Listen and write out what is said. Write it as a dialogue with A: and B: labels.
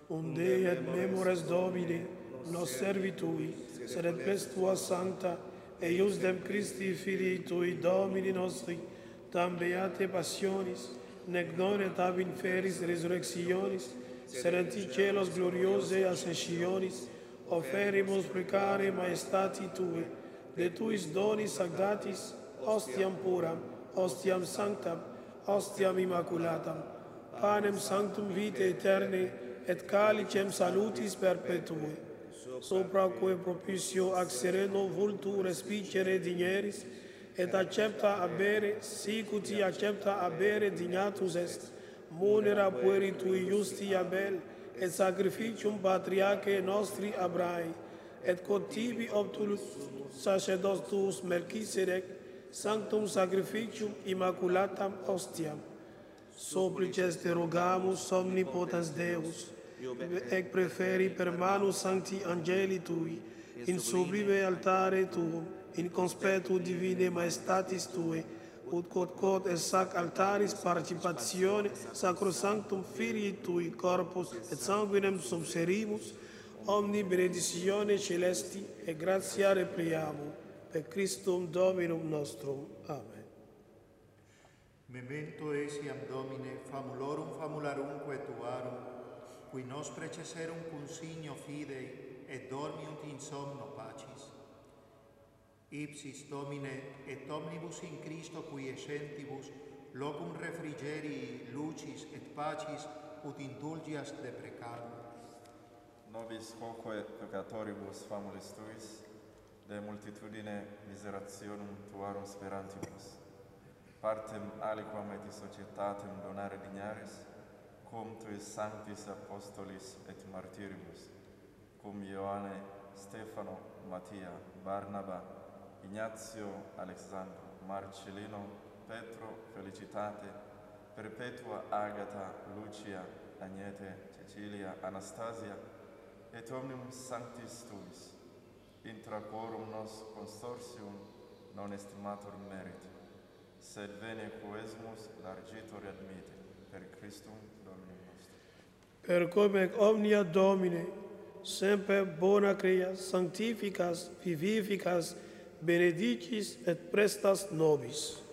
A: unde et memores Domini, nos servitui, sed et pes tua sancta, eius dem Christi Filii tui Domini nostri, tam beate passionis, nec non et ab inferis resurrectionis, sed in ti celos gloriose ascensionis, oferimus precare maestati tui, de tuis donis sanctatis, ostiam puram, ostiam sanctam, ostiam immaculatam, panem sanctum vitae aeterne, et calicem salutis perpetue, sopraque propicio ac sereno vultu respicere digneris, et accepta abere, sic uti accepta abere dignatus est, munera pueri tui justi Abel, et sacrificium patriarche nostri Abrae, et quod tibi optulus sacerdotus Melchisedec, sanctum sacrificium immaculatam ostiam. Supplices te rogamus, omnipotens Deus, ec preferi per manus sancti angeli tui, in sublime altare tuum, in conspetu divine maestatis tue, ut quod es sac altaris participatione sacrosanctum Filii tui corpus et sanguinem subserimus, omni benedictione celesti et gratia repliamur, per Christum Dominum nostrum. Amen.
B: Memento esiam Domine famulorum famularumque tuarum, qui nos preceserum cum signo fidei et dormiunt in somno pacis. Ipsis Domine et omnibus in Christo qui essentibus locum refrigerii lucis et pacis ut indulgias deprecarum.
C: Nobis quoque peccatoribus famulis tuis, de multitudine miserationum tuarum sperantibus, partem aliquam et societatem donare dignaris, cum tuis sanctis apostolis et martyribus, cum Ioanne, Stefano, Mattia, Barnaba, Ignazio, Alexandro, Marcellino, Petro, Felicitate, Perpetua, Agata, Lucia, Agnete, Cecilia, Anastasia, et omnium sanctis tuis, intra quorum nos consortium non estimator meriti, sed vene quoesmus largitor admite, per Christum Dominum nostrum.
A: Per come omnia Domine, semper bona creas, sanctificas, vivificas, benedicis et prestas nobis.